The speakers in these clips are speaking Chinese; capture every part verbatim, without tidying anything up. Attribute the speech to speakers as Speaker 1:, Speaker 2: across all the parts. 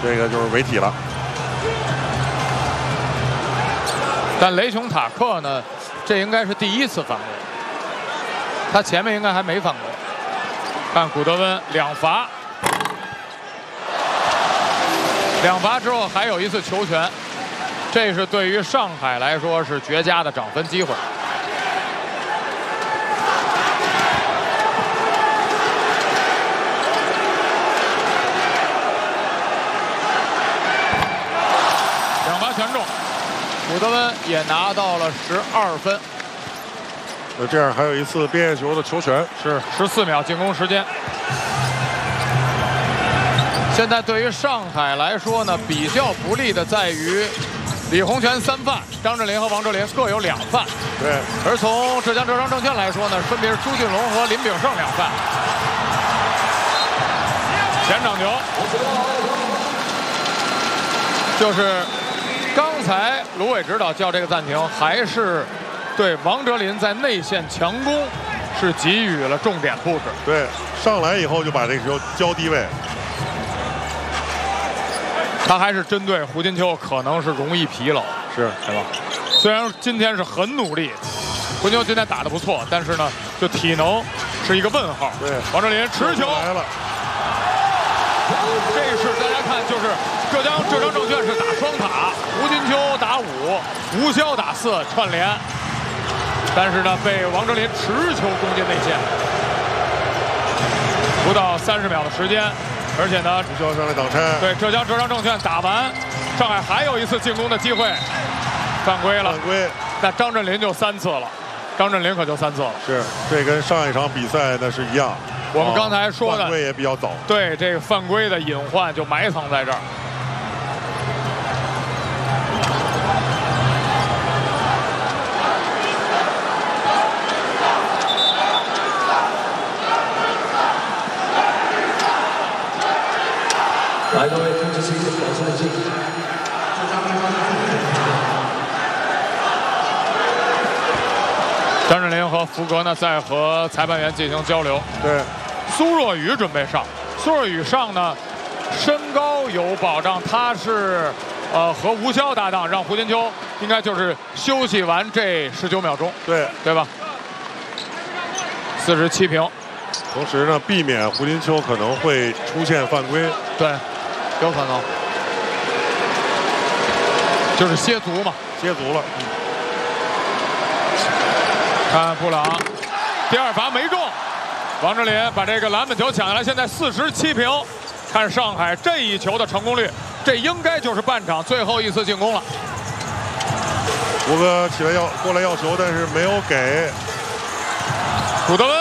Speaker 1: 这个就是违体了。
Speaker 2: 但雷琼塔克呢，这应该是第一次犯规，他前面应该还没犯规。看古德温两罚，两罚之后还有一次球权，这是对于上海来说是绝佳的涨分机会。两罚全中。古德温也拿到了十二分，
Speaker 1: 那这样还有一次边线球的球权，
Speaker 2: 是十四秒进攻时间。现在对于上海来说呢，比较不利的在于李洪权三犯，张镇麟和王哲林各有两犯。
Speaker 1: 对，
Speaker 2: 而从浙江浙商证券来说呢，分别是朱俊龙和林炳胜两犯。前场球，就是。刚才卢伟指导叫这个暂停，还是对王哲林在内线强攻是给予了重点布置。
Speaker 1: 对，上来以后就把这个球交低位。
Speaker 2: 他还是针对胡金秋可能是容易疲劳，
Speaker 1: 是，
Speaker 2: 对吧？虽然今天是很努力，胡金秋今天打得不错，但是呢，就体能是一个问号。
Speaker 1: 对，
Speaker 2: 王哲林持球
Speaker 1: 来了。
Speaker 2: 这是大家看，就是浙江浙江证券是打双塔，胡金秋打五，吴潇打四串联，但是呢被王哲林持球攻进内线，不到三十秒的时间，而且呢
Speaker 1: 吴潇上来挡拆，
Speaker 2: 对浙江浙商证券打完，上海还有一次进攻的机会，犯规了，
Speaker 1: 犯规，
Speaker 2: 那张镇麟就三次了，张镇麟可就三次了，
Speaker 1: 是，这跟上一场比赛那是一样。
Speaker 2: 我们刚才说的
Speaker 1: 犯规也比较早，
Speaker 2: 对这个犯规的隐患就埋藏在这儿。
Speaker 3: 来，各位控制情绪，保持冷静。
Speaker 2: 张镇麟和福格呢在和裁判员进行交流。
Speaker 1: 对，
Speaker 2: 苏若雨准备上，苏若雨上呢，身高有保障，他是呃和吴潇搭档，让胡金秋应该就是休息完这十九秒钟，
Speaker 1: 对
Speaker 2: 对吧？四十七平，
Speaker 1: 同时呢，避免胡金秋可能会出现犯规，
Speaker 2: 对，有可能，就是歇足嘛，
Speaker 1: 接足了。
Speaker 2: 看布朗，第二罚没中，王哲林把这个篮板球抢下来，现在四十七平。看上海这一球的成功率，这应该就是半场最后一次进攻了。
Speaker 1: 胡哥起来要过来要球，但是没有给。
Speaker 2: 古德温，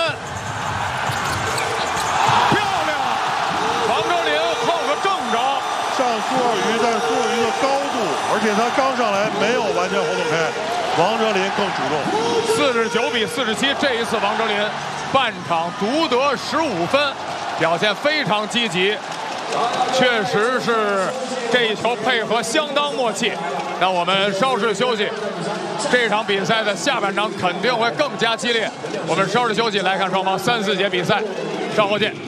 Speaker 2: 漂亮！王哲林后个正着，
Speaker 1: 上苏若雨，但苏若雨的高度，而且他刚上来没有完全活动开。王哲林更主动，
Speaker 2: 四十九比四十七，这一次王哲林半场独得十五分，表现非常积极，确实是这一球配合相当默契。那我们稍事休息，这场比赛的下半场肯定会更加激烈。我们稍事休息来看双方三四节比赛，稍后见。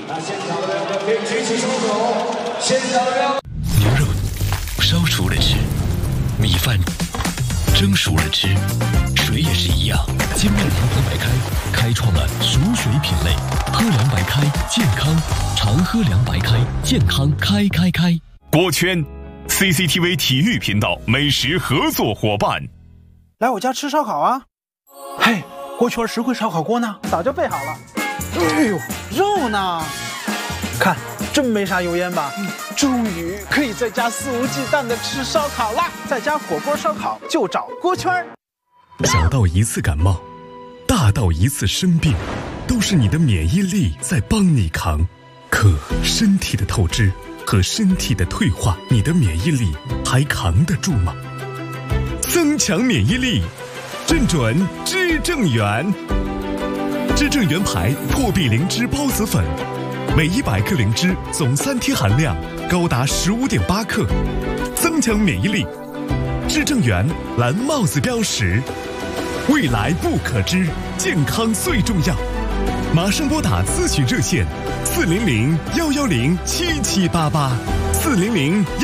Speaker 4: 牛肉烧熟了吃，米饭蒸熟了吃，水也是一样。金麦长河白开开创了熟水品类，喝凉白开健康，常喝凉白开健康开开开。
Speaker 5: 锅圈 C C T V 体育频道美食合作伙伴，
Speaker 6: 来我家吃烧烤啊！嘿，锅圈实惠烧烤锅呢？早就备好了。哎呦，肉呢？看，真没啥油烟吧？嗯，终于可以在家肆无忌惮的吃烧烤啦！在家火锅烧烤就找锅圈。
Speaker 4: 小到一次感冒，大到一次生病，都是你的免疫力在帮你扛。可身体的透支和身体的退化，你的免疫力还扛得住吗？增强免疫力，正准知正元。知正元牌破壁灵芝孢子粉，每一百克灵芝总三贴含量高达十五点八克，增强免疫力。知正元蓝帽子标识，未来不可知，健康最重要。马上拨打咨询热线：四零零幺幺零七七八八，四零零。